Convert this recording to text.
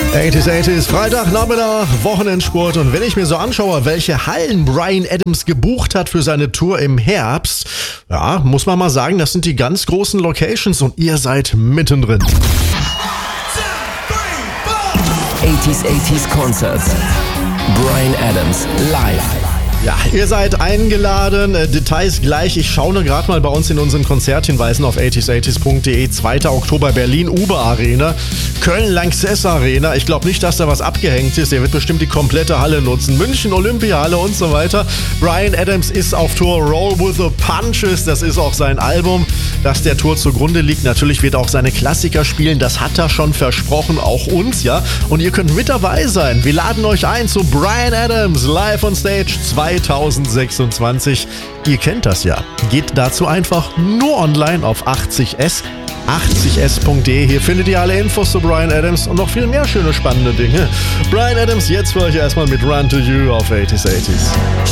80s, Freitagnachmittag, Wochenendsport. Und wenn ich mir so anschaue, welche Hallen Bryan Adams gebucht hat für seine Tour im Herbst, ja, muss man mal sagen, das sind die ganz großen Locations und ihr seid mittendrin. 80s Concerts. Bryan Adams live. Ja, ihr seid eingeladen. Details gleich. Ich schaue nur gerade mal bei uns in unseren Konzerthinweisen auf 80s.de. 2. Oktober Berlin Uber Arena, Köln Lanxess Arena. Ich glaube nicht, dass da was abgehängt ist. Der wird bestimmt die komplette Halle nutzen. München Olympiahalle und so weiter. Bryan Adams ist auf Tour. Roll with the Punches. Das ist auch sein Album, das der Tour zugrunde liegt. Natürlich wird er auch seine Klassiker spielen. Das hat er schon versprochen, auch uns, ja. Und ihr könnt mit dabei sein. Wir laden euch ein zu Bryan Adams live on Stage 2026. Ihr kennt das ja. Geht dazu einfach nur online auf 80s. 80s.de. Hier findet ihr alle Infos zu Bryan Adams und noch viel mehr schöne, spannende Dinge. Bryan Adams jetzt für euch erstmal mit Run to You auf 80s.